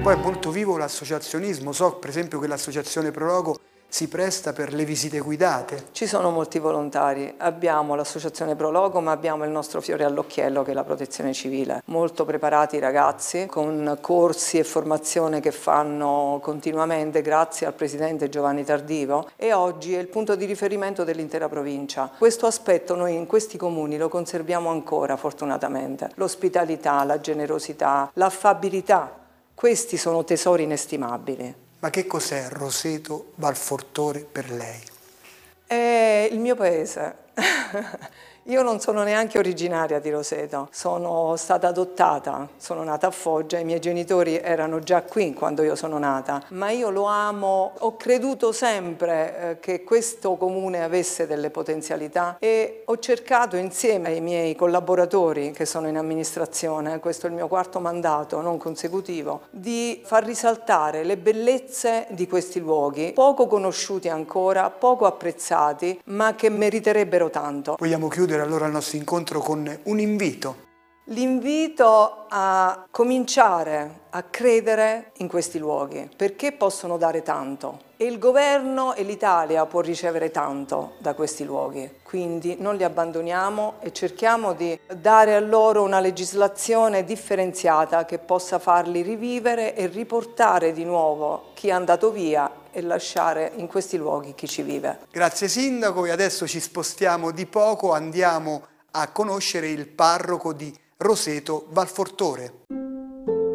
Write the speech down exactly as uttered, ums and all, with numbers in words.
Poi è molto vivo l'associazionismo, so per esempio che l'associazione Prologo si presta per le visite guidate. Ci sono molti volontari, abbiamo l'associazione Prologo ma abbiamo il nostro fiore all'occhiello che è la protezione civile. Molto preparati i ragazzi con corsi e formazione che fanno continuamente grazie al presidente Giovanni Tardivo e oggi è il punto di riferimento dell'intera provincia. Questo aspetto noi in questi comuni lo conserviamo ancora fortunatamente. L'ospitalità, la generosità, l'affabilità, questi sono tesori inestimabili. Ma che cos'è Roseto Valfortore per lei? È il mio paese. Io non sono neanche originaria di Roseto, sono stata adottata, sono nata a Foggia, i miei genitori erano già qui quando io sono nata, ma io lo amo, ho creduto sempre eh, che questo comune avesse delle potenzialità e ho cercato insieme ai miei collaboratori che sono in amministrazione, questo è il mio quarto mandato non consecutivo, di far risaltare le bellezze di questi luoghi, poco conosciuti ancora, poco apprezzati, ma che meriterebbero tanto. Vogliamo chiudere allora il nostro incontro con un invito. L'invito a cominciare a credere in questi luoghi, perché possono dare tanto. E il governo e l'Italia può ricevere tanto da questi luoghi. Quindi non li abbandoniamo e cerchiamo di dare a loro una legislazione differenziata che possa farli rivivere e riportare di nuovo chi è andato via e lasciare in questi luoghi chi ci vive. Grazie Sindaco e adesso ci spostiamo di poco, andiamo a conoscere il parroco di Roseto Valfortore.